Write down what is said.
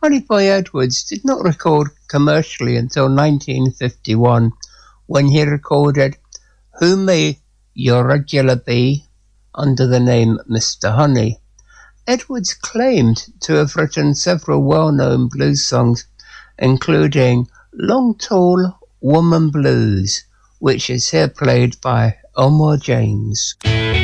Honey Boy Edwards did not record commercially until 1951, when he recorded Who May Your Regular Be under the name Mr. Honey. Edwards claimed to have written several well-known blues songs, including Long Tall Woman Blues, which is here played by Elmore James.